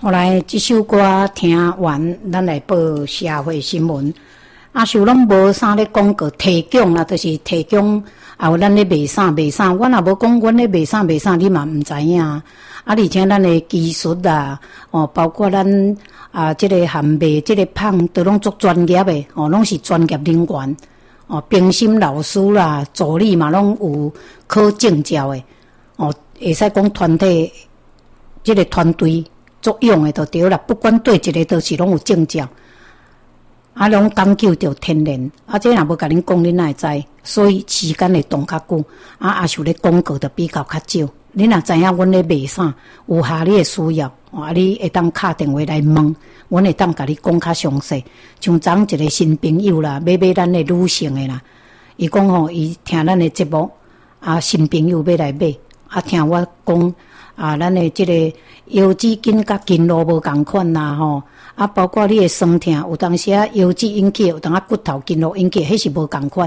后来这首歌听完，咱来报社会新闻。就拢无啥咧讲过提供啦，就是提供也有咱咧卖啥，我若无讲阮咧卖啥，你嘛毋知影。而且咱的技术啦，包括咱这个含卖这个芳都拢足专业的，拢是专业人员。评审老师啦、助理嘛，拢有考证照的。会使讲团体这个团队作用的就对啦，不管对一个都是拢有证照。拢讲究着天然，这若无甲恁讲，恁哪会知？所以时间会长较久。也是咧广告就比较较少。恁若知影阮咧卖啥，有下你的需要，你会当敲电话来问，阮会当甲你讲较详细。像昨一个新朋友啦，买咱的女性的啦，伊讲伊听咱的节目，新朋友要来买，听我讲，咱的这个腰子筋甲筋络无共款啦包括你的酸痛，有当时腰子引起，有当骨头筋络引起，迄是无共款。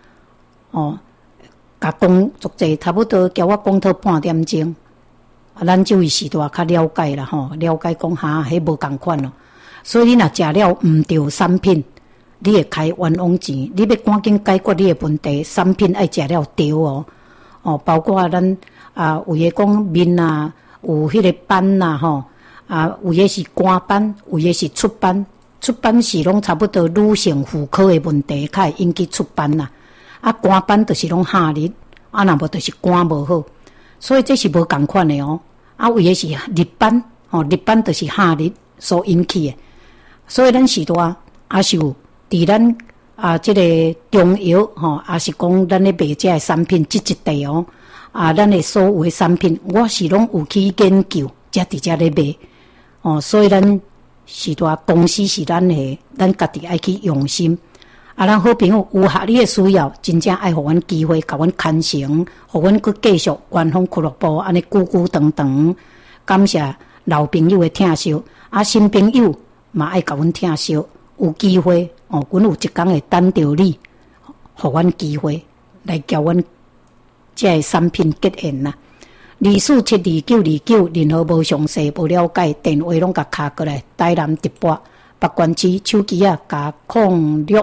甲讲足济，差不多叫我讲到半点钟。咱这位时代较了解啦了解讲迄无共款咯。所以你若食了毋对产品，你会开冤枉钱。你要赶紧解决你的问题，产品爱食了对包括咱有诶讲面有迄个斑有诶是肝斑，有诶是出斑。出斑是拢差不多女性妇科诶问题，较会引起出斑啦。肝斑就是拢下痢，若无就是肝无好，所以这是无共款诶有诶是日斑，日斑就是下痢所引起诶。所以咱时代是有伫咱这个中药也是讲咱咧卖这产品这一块咱诶所有诶产品，我是拢有去研究，才伫遮咧卖所以咱时代公司是咱诶，咱家己爱去用心。咱好朋友有合你的需要，真正爱互阮机会，甲阮牵成，互阮去继续官方俱乐部安尼久久长长。感谢老朋友的听惜，新朋友嘛爱甲阮听惜。有机会阮有一天会等着你，互阮机会来交阮这个产品结缘啦。24722929，任何无详细、无了解，电话拢甲敲过来。台南直播，北关区手机加06。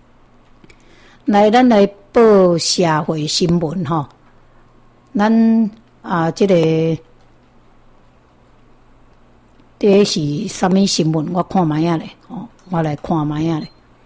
咱来报社会新闻咱这个这是什么新闻？我看卖咧我来看卖咧。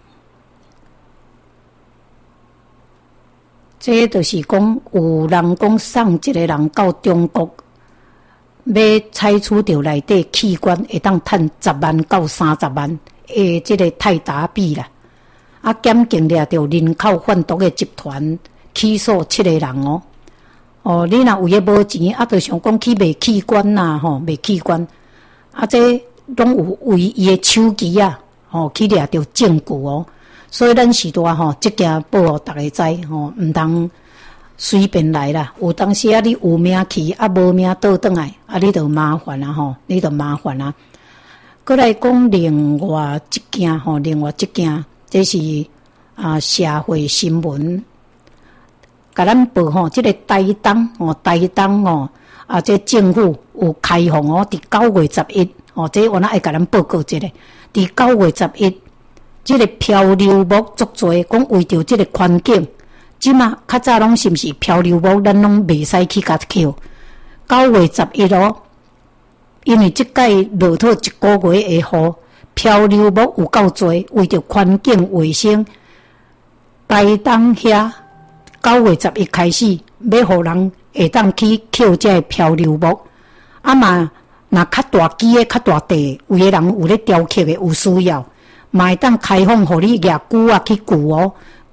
这就是讲有人讲送一个人到中国，要采取到内底器官会当赚10万到30万的这个泰达币啦。检警掠到人口贩毒的集团，起诉7个人你若有诶无钱，就想讲去卖器官啦卖器官，这拢有为伊诶手机去掠到证据所以咱时代这件报互大家知毋通随便来啦。有当时你有命去，无命倒转来，你就麻烦啦你就麻烦啦。过来讲另外一件，这是社会新闻，甲咱报这个台东这政府有开放伫9月11这我爱甲咱报告一下，伫9月11，这个漂流木足多，讲为着这个环境，即马较早拢是毋是漂流木，咱拢袂使去甲捡。9月11因为即届落土1个月的雨。漂流木有够多，为着环境卫生，台东遐9月11开始，要互人会当去捡这漂流木。嘛，若较大机的、较大地，有的人有咧雕刻的有需要，嘛会当开放互你举去锯